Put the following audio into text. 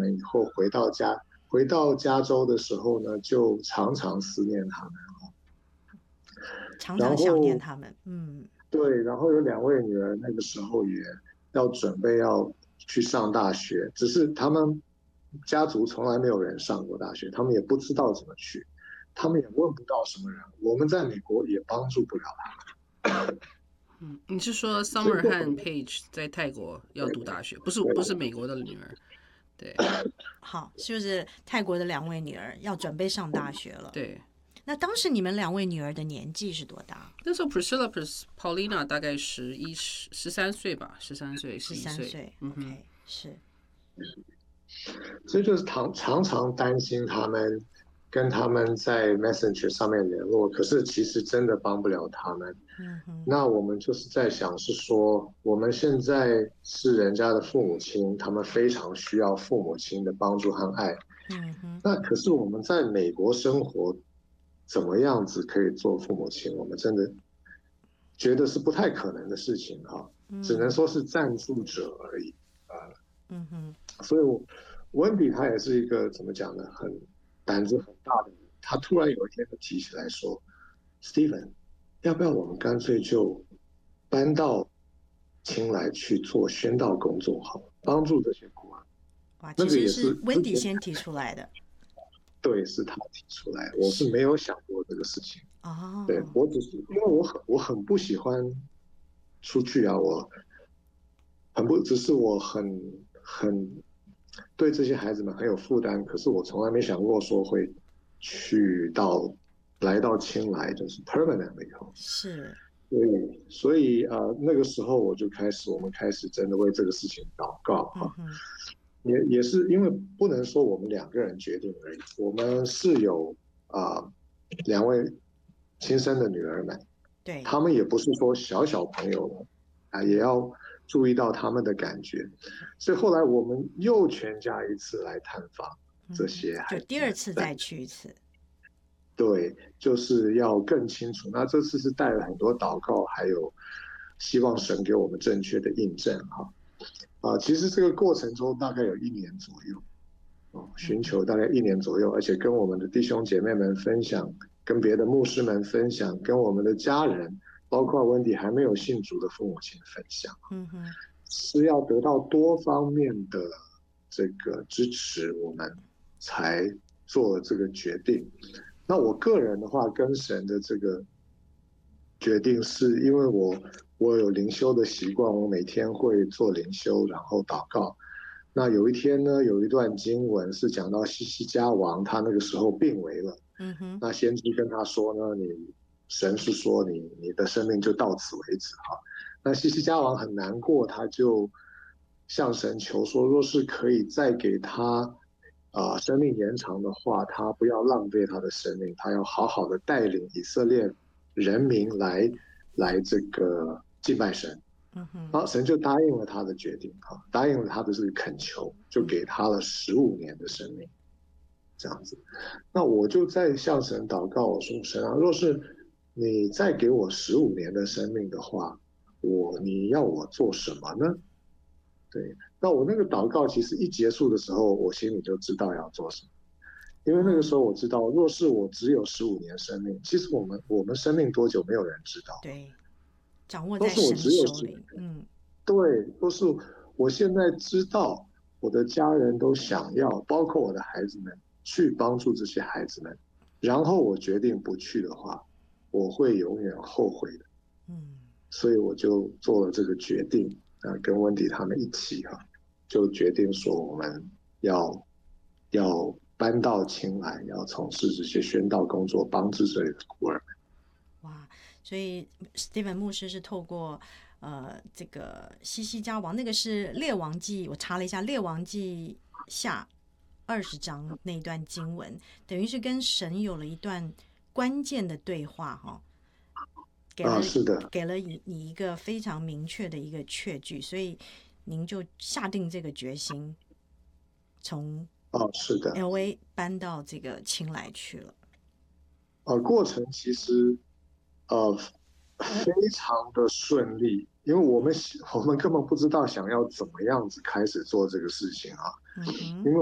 们以后回到加州的时候呢，就常常思念他们。然常常想念后他们。嗯对，然后有2位女儿，那个时候也要准备要去上大学，只是他们家族从来没有人上过大学，他们也不知道怎么去，他们也问不到什么人，我们在美国也帮助不了你是说他，所以 Summer 就和 Page 在泰国要读大学，不是对美国的女儿？对好，就是泰国的2位女儿要准备上大学了。 对， 那当时你们2位女儿的年纪是多大那时候 Paulina 大概13岁吧，13岁11岁。 ？13岁。OK， 是。 所以就是常常担心他们跟他们在 Messenger 上面联络，可是其实真的帮不了他们。那我们就是在想，是说我们现在是人家的父母亲，他们非常需要父母亲的帮助和爱。那可是我们在美国生活，怎么样子可以做父母亲？我们真的觉得是不太可能的事情哈，只能说是赞助者而已啊。所以温迪他也是一个怎么讲呢，胆子很大的人。他突然有一天就提起来说：“Steven，要不要我们干脆就搬到青来去做宣道工作好了，帮助这些孤儿。” 哇， 那个也其实是是之前温迪先提出来的。 对，是他提出来，我是没有想过这个事情。对， 哦。 我只是因为我很不喜欢出去啊，我很不，只是我很对这些孩子们很有负担，可是我从来没想过说会来到青来，就是 permanent 以后。 是。 所以那个时候我们开始真的为这个事情祷告哈。也是因为不能说我们2个人决定而已，我们是有2位亲生的女儿们， 对。 他们也不是说小朋友了也要注意到他们的感觉，所以后来我们又全家一次来探访这些孩子， 就第2次再去一次。 对，就是要更清楚。那这次是带了很多祷告，还有希望神给我们正确的印证哈。其实这个过程中大概有1年左右，寻求大概1年左右，而且跟我们的弟兄姐妹们分享，跟别的牧师们分享，跟我们的家人，包括温迪还没有信主的父母亲分享，是要得到多方面的这个支持，我们才做了这个决定。那我个人的话，跟神的这个决定是因为我有灵修的习惯，我每天会做灵修，然后祷告。那有一天呢，有一段经文是讲到西西家王，他那个时候病危了。那先知跟他说呢，神是说你的生命就到此为止哈。那西西家王很难过，他就向神求说，若是可以再给他生命延长的话，他不要浪费他的生命，他要好好的带领以色列人民来这个敬拜神。然后神就答应了他的决定，答应了他的这个恳求，就给他了15年的生命，这样子。那我就在向神祷告，我说神啊，若是你再给我15年的生命的话，你要我做什么呢？对，那我那个祷告其实一结束的时候，我心里就知道要做什么，因为那个时候我知道，若是我只有15年生命，其实我们生命多久没有人知道， 对，掌握都是我在神只有15 手里。 年。对，都是我现在知道，我的家人都想要，包括我的孩子们，去帮助这些孩子们。然后我决定不去的话，我会永远后悔的。所以我就做了这个决定，跟温迪他们一起就决定说我们要搬到青来，要从事这些宣道工作，帮助这里的孤儿们。 哇，所以 Steven 牧师是透过这个西西家王，那个是列王记，我查了一下，列王记下20章那一段经文，等于是跟神有了一段关键的对话哈。 是的， 给了你一个非常明确的一个确据，所以您就下定这个决心，从是的 LA 搬到这个青来去了。 过程其实非常的顺利，因为我们根本不知道想要怎么样子开始做这个事情因为